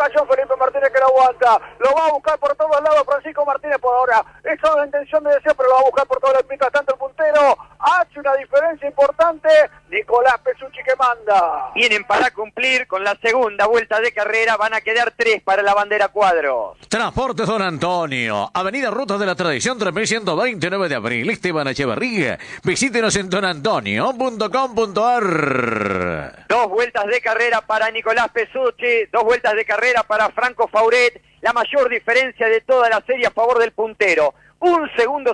John Felipe Martínez que lo aguanta. Lo va a buscar por todos lados Francisco Martínez por ahora. Esa es la intención de deseo, pero lo va a buscar por todos lados. Mientras tanto el puntero hace una diferencia importante. Nicolás Pesucci que manda. Vienen para cumplir con la segunda vuelta de carrera. Van a quedar 3 para la bandera cuadros. Transportes Don Antonio, Avenida Ruta de la Tradición 3129 de abril, Esteban Echeverría. Visítenos en donantonio.com.ar. 2 vueltas de carrera para Nicolás Pesucci, 2 vueltas de carrera para Franco Fauret. La mayor diferencia de toda la serie a favor del puntero. 1 segundo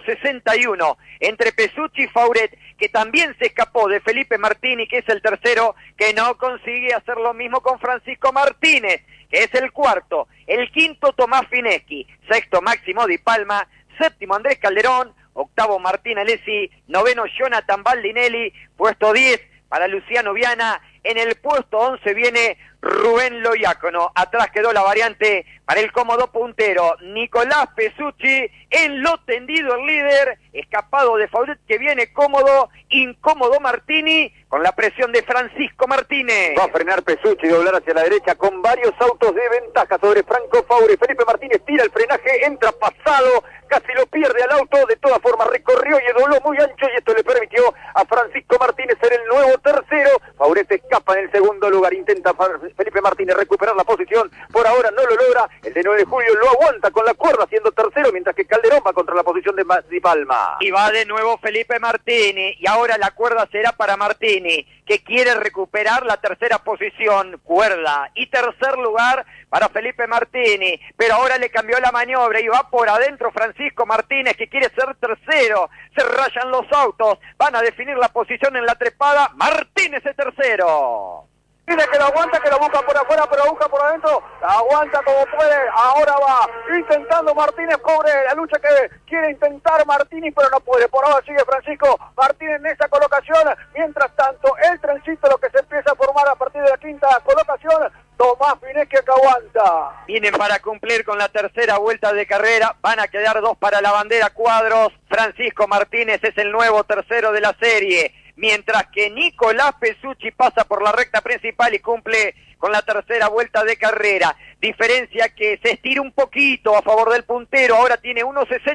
61 entre Pesucci y Fauret, que también se escapó de Felipe Martini, que es el tercero, que no consigue hacer lo mismo con Francisco Martínez, que es el cuarto. El quinto, Tomás Fineschi. Sexto, Máximo Di Palma. Séptimo, Andrés Calderón. Octavo, Martín Alessi. Noveno, Jonathan Baldinelli. Puesto 10 para Luciano Viana. En el puesto 11 viene Rubén Loiácono. Atrás quedó la variante para el cómodo puntero. Nicolás Pesucci en lo tendido el líder. Escapado de Fauret que viene cómodo. Incómodo Martini con la presión de Francisco Martínez. Va a frenar Pesucci y doblar hacia la derecha con varios autos de ventaja sobre Franco Fauret. Felipe Martínez tira el frenaje, entra pasado. Casi lo pierde al auto. De todas formas recorrió y dobló muy ancho. Y esto le permitió a Francisco Martínez ser el nuevo tercero. Fauret escapa en el segundo lugar. Intenta Felipe Martínez recuperar la posición. Por ahora no lo logra. El de 9 de julio lo aguanta con la cuerda siendo tercero, mientras que Calderón va contra la posición de Di Palma. Y va de nuevo Felipe Martini. Y ahora la cuerda será para Martini, que quiere recuperar la tercera posición. Cuerda y tercer lugar para Felipe Martini. Pero ahora le cambió la maniobra y va por adentro Francisco Martínez, que quiere ser tercero. Se rayan los autos. Van a definir la posición en la trepada. Martínez es tercero. Dice que lo aguanta, que lo busca por afuera, pero lo busca por adentro. La aguanta como puede. Ahora va intentando Martínez, cobre la lucha que quiere intentar Martínez, pero no puede. Por ahora sigue Francisco Martínez en esa colocación. Mientras tanto, el trencito, lo que se empieza a formar a partir de la quinta colocación. Tomás Fineschi que aguanta. Vienen para cumplir con la tercera vuelta de carrera. Van a quedar 2 para la bandera cuadros. Francisco Martínez es el nuevo tercero de la serie. Mientras que Nicolás Pesucci pasa por la recta principal y cumple con la tercera vuelta de carrera. Diferencia que se estira un poquito a favor del puntero. Ahora tiene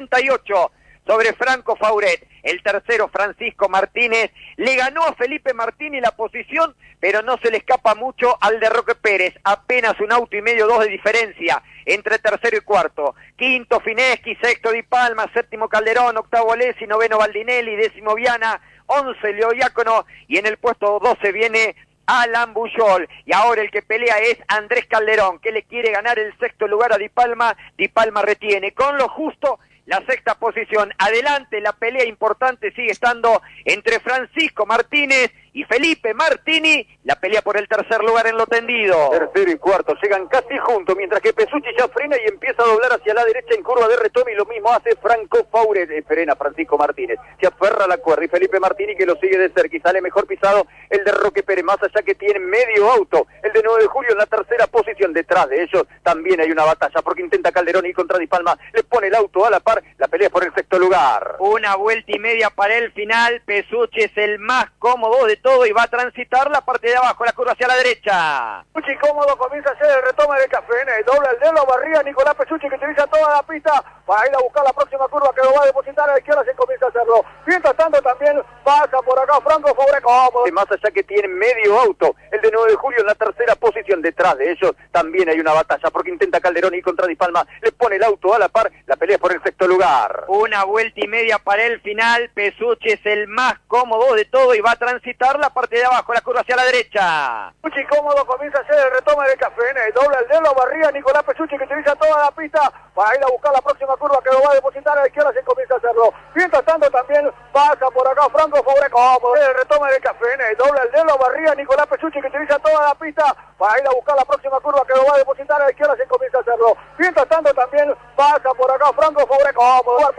1.68 sobre Franco Fauret. El tercero, Francisco Martínez, le ganó a Felipe Martini la posición, pero no se le escapa mucho al de Roque Pérez. Apenas 1,5 autos de diferencia entre tercero y cuarto. Quinto, Fineschi. Sexto, Di Palma. Séptimo, Calderón. Octavo, Alessi. Noveno, Baldinelli. Décimo, Viana. 11, Loiácono. Y en el puesto 12 viene Alan Bujol. Y ahora el que pelea es Andrés Calderón, que le quiere ganar el sexto lugar a Di Palma. Di Palma retiene con lo justo la sexta posición. Adelante, la pelea importante sigue estando entre Francisco Martínez y Felipe Martini. La pelea por el tercer lugar en lo tendido. Tercero y cuarto llegan casi juntos, mientras que Pesucci ya frena y empieza a doblar hacia la derecha en curva de retome, y lo mismo hace Franco Fauret. Frena Francisco Martínez, se aferra a la cuerda, y Felipe Martini que lo sigue de cerca, y sale mejor pisado el de Roque Pérez, más allá que tiene medio auto. El de 9 de julio en la tercera posición. Detrás de ellos también hay una batalla, porque intenta Calderón ir contra Di Palma, le pone el auto a la par. La pelea es por el sexto lugar. 1 vuelta y media para el final. Pesucci es el más cómodo de todo y va a transitar la parte de abajo, la curva hacia la derecha. Pesucci cómodo, comienza a hacer el retome derecha, frena y dobla el dedo, barría Nicolás Pesucci, que utiliza toda la pista para ir a buscar la próxima curva, que lo va a depositar a la izquierda, se comienza a hacerlo. Mientras tanto también pasa por acá Franco Fauret cómodo. Más allá que tiene medio auto, el de 9 de julio en la tercera posición. Detrás de ellos también hay una batalla, porque intenta Calderón ir contra Di Palma, le pone el auto a la par. La pelea es por el sexto lugar. 1 vuelta y media para el final. Pesucci es el más cómodo de todo y va a transitar la parte de abajo, la curva hacia la derecha. Pesucci cómodo, comienza a hacer el retome derecha, frena y dobla el dedo, barría Nicolás Pesucci, que utiliza toda la pista para ir a buscar la próxima curva, que lo va a depositar a la izquierda, se comienza a hacerlo. Mientras tanto también pasa por acá Franco Fauret cómodo, el retome derecha, frena y dobla el dedo, barría Nicolás Pesucci, que utiliza toda la pista para ir a buscar la próxima curva, que lo va a depositar a la izquierda, se comienza a hacerlo. Mientras tanto también pasa por acá Franco Fauret cómodo.